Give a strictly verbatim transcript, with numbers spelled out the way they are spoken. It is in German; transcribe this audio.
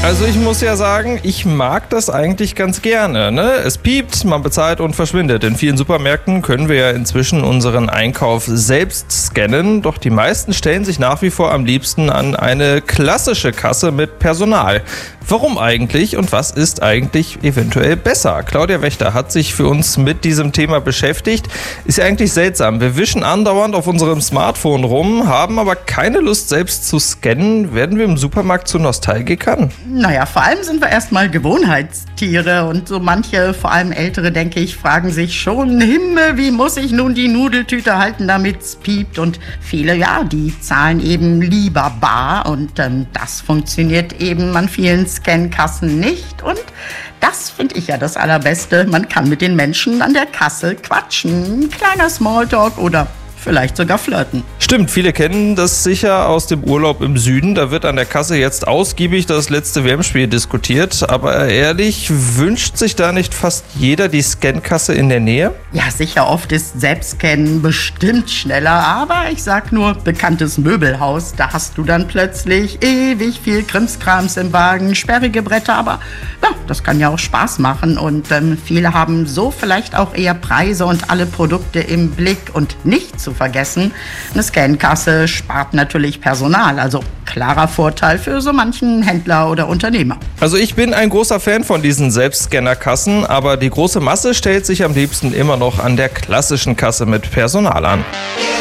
Also ich muss ja sagen, ich mag das eigentlich ganz gerne. Ne? Es piept, man bezahlt und verschwindet. In vielen Supermärkten können wir ja inzwischen unseren Einkauf selbst scannen, doch die meisten stellen sich nach wie vor am liebsten an eine klassische Kasse mit Personal. Warum eigentlich und was ist eigentlich eventuell besser? Claudia Wächter hat sich für uns mit diesem Thema beschäftigt. Ist ja eigentlich seltsam. Wir wischen andauernd auf unserem Smartphone rum, haben aber keine Lust selbst zu scannen. Werden wir im Supermarkt zu Nostalgikern? Naja, vor allem sind wir erstmal Gewohnheitstiere und so manche, vor allem Ältere, denke ich, fragen sich schon, Himmel, wie muss ich nun die Nudeltüte halten, damit's piept? Und viele, ja, die zahlen eben lieber bar und ähm, das funktioniert eben an vielen Scankassen nicht und das finde ich ja das Allerbeste. Man kann mit den Menschen an der Kasse quatschen, kleiner Smalltalk oder vielleicht sogar flirten. Stimmt, viele kennen das sicher aus dem Urlaub im Süden. Da wird an der Kasse jetzt ausgiebig das letzte W M-Spiel diskutiert. Aber ehrlich, wünscht sich da nicht fast jeder die Scankasse in der Nähe? Ja, sicher, oft ist Selbstscannen bestimmt schneller. Aber ich sag nur, bekanntes Möbelhaus, da hast du dann plötzlich ewig viel Krimskrams im Wagen, sperrige Bretter. Aber ja, das kann ja auch Spaß machen. Und ähm, viele haben so vielleicht auch eher Preise und alle Produkte im Blick und nicht zu vergessen. Eine Scankasse spart natürlich Personal, also klarer Vorteil für so manchen Händler oder Unternehmer. Also ich bin ein großer Fan von diesen Selbstscannerkassen, aber die große Masse stellt sich am liebsten immer noch an der klassischen Kasse mit Personal an.